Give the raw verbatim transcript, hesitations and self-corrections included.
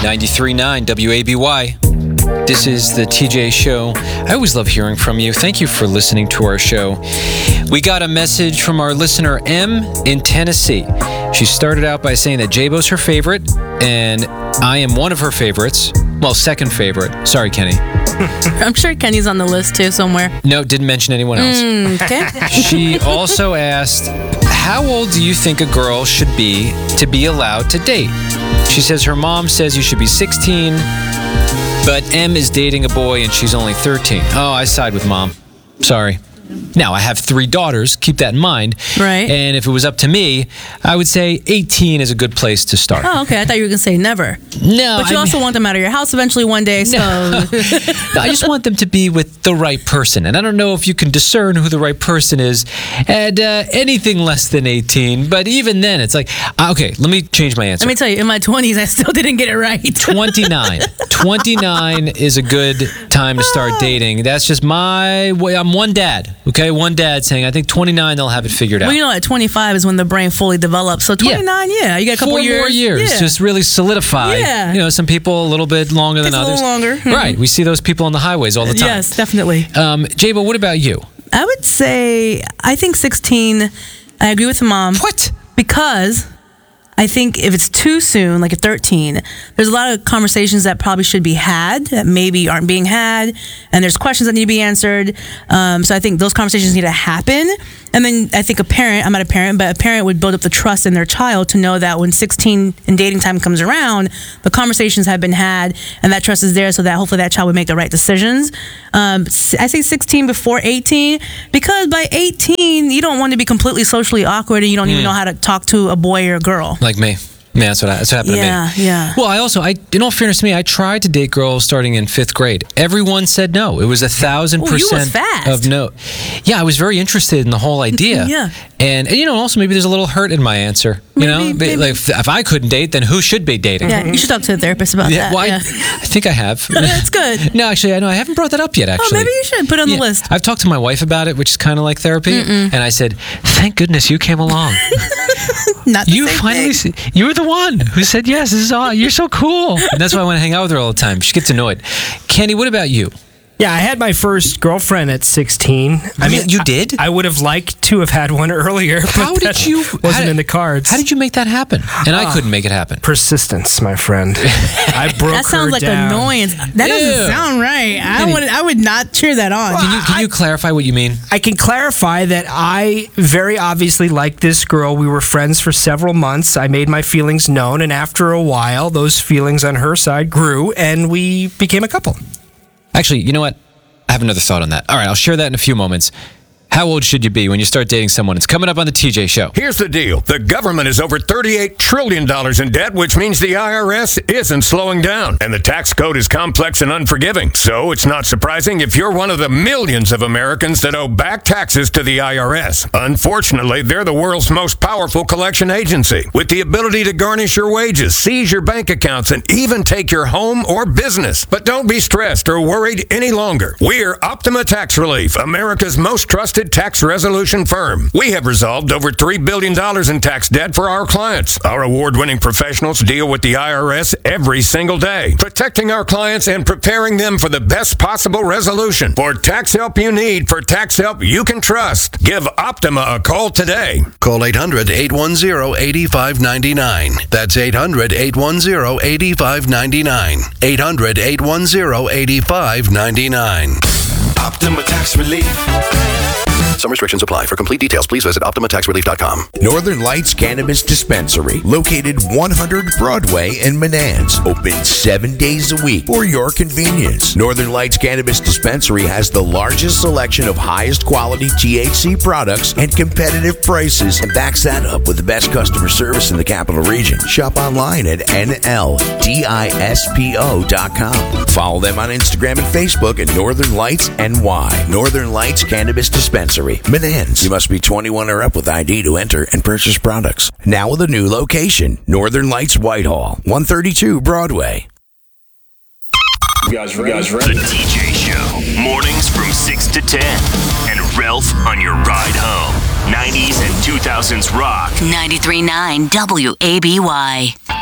ninety-three point nine W A B Y. This is the T J Show. I always love hearing from you. Thank you for listening to our show. We got a message from our listener, M, in Tennessee. She started out by saying that J-Bo's her favorite, and I am one of her favorites. Well, second favorite. Sorry, Kenny. I'm sure Kenny's on the list, too, somewhere. No, didn't mention anyone else. Mm, okay. She also asked, how old do you think a girl should be to be allowed to date? She says her mom says you should be sixteen, but M is dating a boy and she's only thirteen. Oh, I side with mom. Sorry. Now, I have three daughters. Keep that in mind. Right. And if it was up to me, I would say eighteen is a good place to start. Oh, okay. I thought you were going to say never. No. But you I also mean, want them out of your house eventually one day, so... No. No, I just want them to be with the right person. And I don't know if you can discern who the right person is at uh, anything less than eighteen. But even then, it's like, uh, okay, let me change my answer. Let me tell you, in my twenties, I still didn't get it right. twenty-nine. twenty-nine is a good time to start dating. That's just my way. I'm one dad, okay? One dad saying, I think twenty-nine, they'll have it figured out. Well, you know, at twenty-five is when the brain fully develops. So twenty-nine, yeah, yeah you got a couple Four years. more years, yeah. just really solidify. Yeah. You know, some people a little bit longer Takes than others. a little longer. Mm-hmm. Right. We see those people on the highways all the time. Yes, definitely. Um, J-Bo, what about you? I would say, I think sixteen, I agree with the mom. What? Because I think if it's too soon, like at thirteen, there's a lot of conversations that probably should be had that maybe aren't being had, and there's questions that need to be answered. Um, so I think those conversations need to happen. And then I think a parent, I'm not a parent, but a parent would build up the trust in their child to know that when sixteen and dating time comes around, the conversations have been had and that trust is there so that hopefully that child would make the right decisions. Um, I say sixteen before eighteen because by eighteen, you don't want to be completely socially awkward and you don't mm. even know how to talk to a boy or a girl. Like me. Yeah, that's what, I, that's what happened yeah, to me. Yeah, yeah. Well, I also, I, in all fairness to me, I tried to date girls starting in fifth grade. Everyone said no. It was a thousand Ooh, percent you was fast. of no. Yeah, I was very interested in the whole idea. Yeah. And, and, you know, also maybe there's a little hurt in my answer. You maybe, know, maybe. like if, if I couldn't date, then who should be dating? Yeah, you should talk to a therapist about yeah, that. well, yeah. I, I think I have. That's good. No, actually, I know I haven't brought that up yet. Actually, oh, maybe you should put it on yeah, the list. I've talked to my wife about it, which is kind of like therapy, Mm-mm. and I said, "Thank goodness you came along. Not the you same finally, thing. you were the one who said yes. This is all. You're so cool." And that's why I want to hang out with her all the time. She gets annoyed. Kenny, what about you? Yeah, I had my first girlfriend at sixteen. I mean, you did? I, I would have liked to have had one earlier. But How did that you? Wasn't how did, in the cards. How did you make that happen? And I Ah, couldn't make it happen. Persistence, my friend. I broke That sounds her like down. annoyance. That Ew. doesn't sound right. I Kenny. would. I would not cheer that on. Can you can you clarify what you mean? I can clarify that I very obviously liked this girl. We were friends for several months. I made my feelings known, and after a while, those feelings on her side grew, and we became a couple. Actually, you know what? I have another thought on that. All right, I'll share that in a few moments. How old should you be when you start dating someone? It's coming up on the T J Show. Here's the deal. The government is over thirty-eight trillion dollars in debt, which means the I R S isn't slowing down. And the tax code is complex and unforgiving. So it's not surprising if you're one of the millions of Americans that owe back taxes to the I R S. Unfortunately, they're the world's most powerful collection agency, with the ability to garnish your wages, seize your bank accounts, and even take your home or business. But don't be stressed or worried any longer. We're Optima Tax Relief, America's most trusted tax resolution firm. We have resolved over three billion dollars in tax debt for our clients. Our award-winning professionals deal with the I R S every single day, protecting our clients and preparing them for the best possible resolution. For tax help you need, for tax help you can trust, give Optima a call today. Call eight hundred, eight one zero, eight five nine nine. That's eight hundred, eight one zero, eight five nine nine. eight hundred, eight one zero, eight five nine nine. Optima Tax Relief. Some restrictions apply. For complete details, please visit optima tax relief dot com. Northern Lights Cannabis Dispensary, located one hundred Broadway in Menands, open seven days a week for your convenience. Northern Lights Cannabis Dispensary has the largest selection of highest quality T H C products and competitive prices, and backs that up with the best customer service in the capital region. Shop online at N L dispo dot com. Follow them on Instagram and Facebook at Northern Lights N Y. Northern Lights Cannabis Dispensary, Menands. You must be twenty-one or up with I D to enter and purchase products. Now with a new location, Northern Lights Whitehall, one thirty-two Broadway. You guys ready? You guys ready? The T J Show, mornings from six to ten. And Ralph on your ride home. nineties and two thousands rock. ninety-three point nine W A B Y.